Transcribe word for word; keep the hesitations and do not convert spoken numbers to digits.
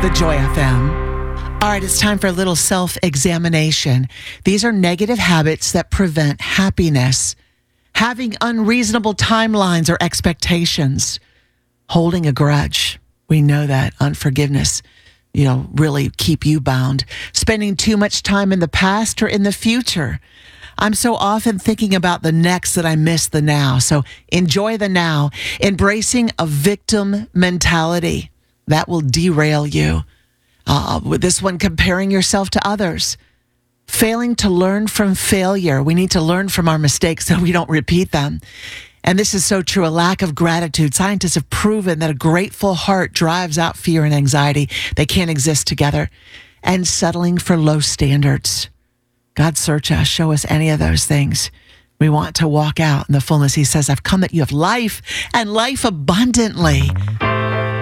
the Joy F M. All right, it's time for a little self-examination. These are negative habits that prevent happiness. Having unreasonable timelines or expectations. Holding a grudge. We know that unforgiveness, you know, really keep you bound. Spending too much time in the past or in the future. I'm so often thinking about the next that I miss the now. So enjoy the now. Embracing a victim mentality. That will derail you. Uh, with this one, comparing yourself to others. Failing to learn from failure. We need to learn from our mistakes so we don't repeat them. And this is so true. A lack of gratitude. Scientists have proven that a grateful heart drives out fear and anxiety. They can't exist together. And settling for low standards. God, search us. Show us any of those things. We want to walk out in the fullness. He says, I've come that you have life and life abundantly.